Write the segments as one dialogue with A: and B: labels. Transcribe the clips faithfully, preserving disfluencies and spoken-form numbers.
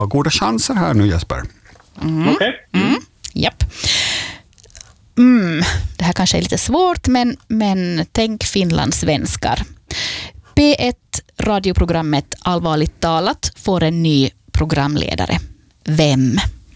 A: har goda chanser här nu, Jesper.
B: Mm. Okej. Okay.
C: Mm. Japp. Mm. Det här kanske är lite svårt, men, men tänk finlandssvenskar. P ett radioprogrammet Allvarligt talat får en ny programledare. Vem?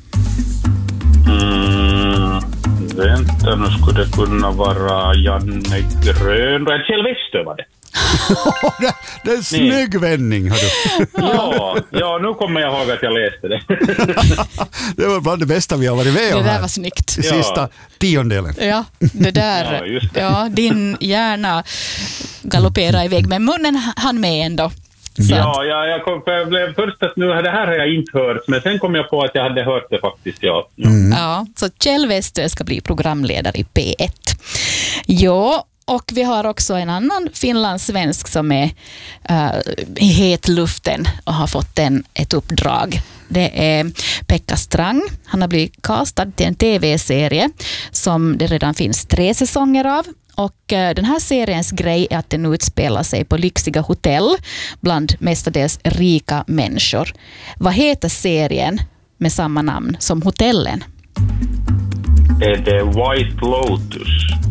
B: Mm, vänta, nu skulle det kunna vara Janne Grön. Kjell Westö var det.
A: det, det är en snygg vändning, har du.
B: ja, ja, nu kommer jag ihåg att jag läste det.
A: Det var bland det bästa vi har varit med om.
C: Det där
A: här.
C: var snyggt.
A: I sista ja. tiondelen.
C: Ja, det där.
B: ja, just det.
C: Ja, din hjärna galopperar iväg, men munnen han med ändå. Så.
B: Ja, ja jag, kom, jag blev först att nu, det här har jag inte hört, men sen kom jag på att jag hade hört det faktiskt, ja. Ja,
C: mm. ja så Kjell Westö ska bli programledare i P ett. Ja, och vi har också en annan finlandssvensk som är uh, i hetluften och har fått en, ett uppdrag. Det är Pekka Strang. Han har blivit castad till en tv-serie som det redan finns tre säsonger av. Och uh, den här seriens grej är att den utspelar sig på lyxiga hotell bland mestadels rika människor. Vad heter serien med samma namn som hotellen?
B: Är det White Lotus?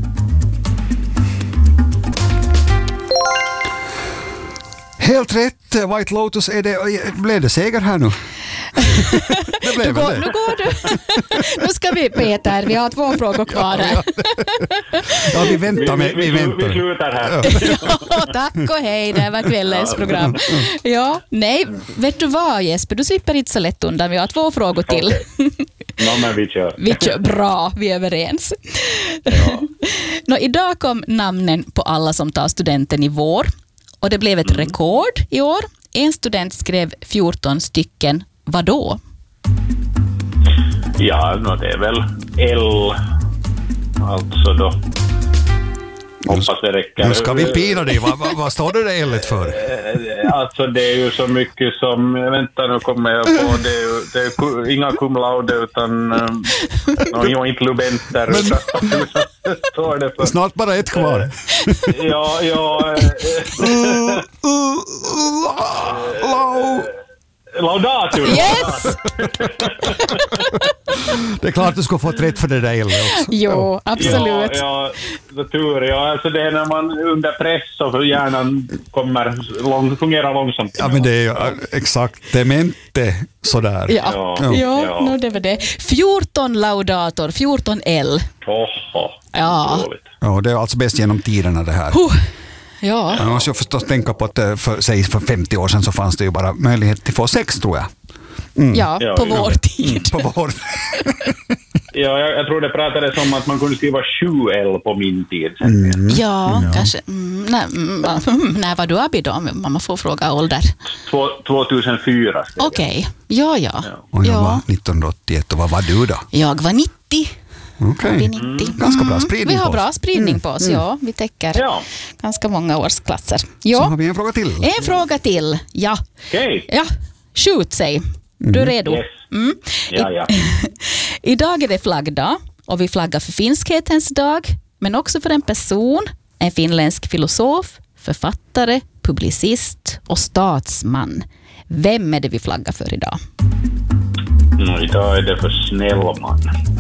A: Helt rätt, White Lotus. Är det, blev det seger här nu? Det blev
C: nu, går,
A: det.
C: nu går du. Nu ska vi, Peter, vi har två frågor kvar där.
A: Ja, vi väntar med, vi, vi, väntar.
B: Vi slutar här.
C: Ja, tack och hej, det var kvällens program. Ja, nej, vet du vad, Jesper, du slipper inte så lätt undan. Vi har två frågor till.
B: Okay. No, men vi kör.
C: Vi kör bra, vi är överens.
B: Ja.
C: Nå, idag kom namnen på alla som tar studenten i vår. Och det blev ett mm. rekord i år. En student skrev fjorton stycken. Vad då?
B: Ja, no, det är väl L. Alltså då. Hoppas det räcker.
A: Nu ska vi pina dig. Vad, vad, vad står det där L för?
B: Alltså det är ju så mycket som... Vänta, nu kommer jag på. Det är, ju, det är inga cum laude utan... Um, no, inte lubenter.
A: Men,
B: utan, står det för.
A: Snart bara ett kvar.
B: Ja, ja...
A: uh, uh, uh,
B: Laudatur.
C: Yes!
A: Det är klart du ska få rätt för det där L också.
C: Jo, absolut.
B: Ja, ja, tur. Ja, alltså det är när man under press så hjärnan kommer lång, fungerar långsamt.
A: Ja, men det är ju exakt demente sådär.
C: Ja, ja, ja. ja no, det var det. fjorton laudator, fjorton L.
B: Oho,
C: ja.
A: Ja, det är alltså bäst genom tiderna det här.
C: Huh. Ja.
A: Man måste ju förstås tänka på att för, säg, för femtio år sedan så fanns det ju bara möjlighet till få sex, tror jag.
C: Mm. Ja, ja, på ja. vår tid.
A: Mm, på vår.
B: Ja, jag, jag tror det pratades om att man kunde skriva sju L på min tid.
A: Mm.
C: Ja, ja, kanske. Mm, när, mm, när var du Abby då? Man får fråga ålder.
B: tvåtusenfyra.
C: Okej, okay. ja, ja. ja.
A: Och jag
C: ja.
A: var nittonhundraåttioett och vad var du då?
C: Jag var nittio.
A: Okej, okay. mm. ganska bra spridning
C: Vi har
A: på oss.
C: bra spridning mm. på oss, mm. ja. Vi täcker ja. ganska många årsklasser. Ja.
A: Så har vi en fråga till.
C: En fråga till, ja.
B: Okej. Okay.
C: Ja, skjut sig. Du är redo?
B: Yes.
C: Mm.
B: Ja, ja.
C: Idag är det flaggdag och vi flaggar för finskhetens dag, men också för en person, en finländsk filosof, författare, publicist och statsman. Vem är det vi flaggar för idag?
B: Mm, idag är det för Snellman.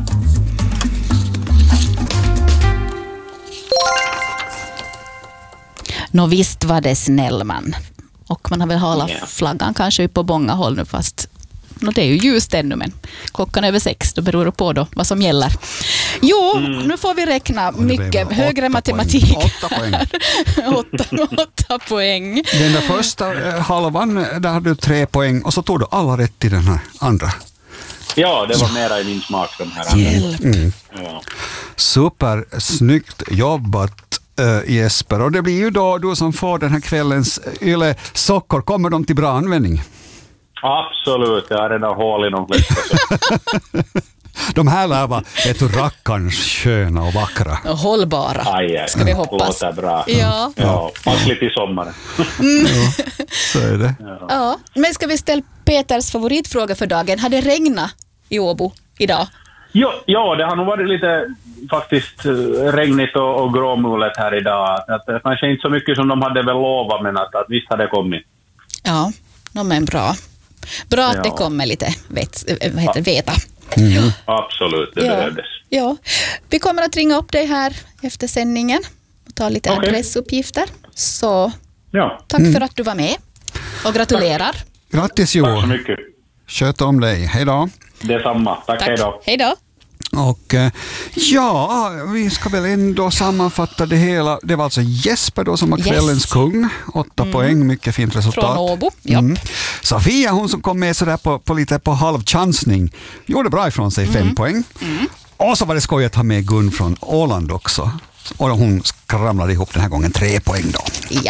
C: Nå visst var det Snellman. Och man har väl hållit yeah. flaggan kanske på många håll nu, fast no, det är ju ljust ännu, men klockan är över sex, då beror det på då vad som gäller. Jo, mm. nu får vi räkna mycket högre matematik.
A: Poäng. Åtta poäng.
C: åtta, åtta poäng.
A: Den där första eh, halvan, där hade du tre poäng och så tog du alla rätt i den här andra.
B: Ja, det var ja. mera i min smak de här.
C: Hjälp.
A: Mm.
B: Ja.
A: Super, snyggt jobbat. Uh, Jesper, och det blir ju då du som får den här kvällens Yle sockor. Kommer de till bra användning?
B: Absolut, jag har redan hål i de flesta.
A: De här lär vara ett rackarns sköna och vackra.
C: Och hållbara,
B: aj, aj,
C: ska vi hoppas.
B: Låter bra.
C: Ja.
B: Ja, passligt i sommaren.
C: Mm.
A: Ja, så är det.
B: Ja.
C: Ja, men ska vi ställa Peters favoritfråga för dagen? Har det regnat i Åbo idag?
B: Ja, ja, det har nog varit lite faktiskt regnigt och, och gråmulet här idag. Att, att, kanske inte så mycket som de hade väl lovat, men att, att visst hade det kommit.
C: Ja, de är bra. Bra att
B: Ja.
C: det kommer lite vet, vad heter, veta.
A: Mm.
B: Absolut, det
C: Ja.
B: behövdes.
C: Ja. Vi kommer att ringa upp dig här efter sändningen och ta lite
B: Okej.
C: adressuppgifter. Så
B: Ja,
C: tack för att du var med och gratulerar.
A: Grattis
B: tack så
A: Jo.
B: mycket.
A: Sköt om dig. Hej då.
B: Detsamma. Tack, hej då.
C: Hej då.
A: Och eh, ja, vi ska väl ändå sammanfatta det hela. Det var alltså Jesper då som var
C: Yes.
A: kvällens kung. Åtta poäng, mycket fint resultat.
C: Från Åbo. Ja.
A: Mm. Sofia, hon som kom med sådär på, på lite på halvchansning, gjorde bra ifrån sig, fem poäng. Och så var det skoj att ha med Gun från Åland också. Och hon skramlade ihop den här gången tre poäng då.
C: Ja.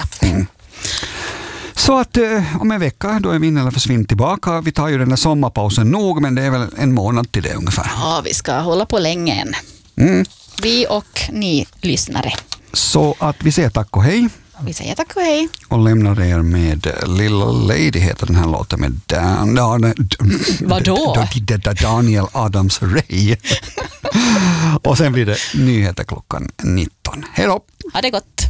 A: Så att eh, om en vecka då är Vinn eller försvinn tillbaka. Vi tar ju den där sommarpausen nog, men det är väl en månad till det ungefär.
C: ja, vi ska hålla på länge än.
A: Mm.
C: Vi och ni lyssnare.
A: Så att vi säger tack och hej.
C: Vi säger tack och hej.
A: Och lämnar er med Little Lady, heter den här låten med Dan, ja, nej, d-
C: Vadå?
A: d- d- d- Daniel Adams-Ray. Och sen blir det nyheter klockan nitton. Hej då!
C: Ha det gott.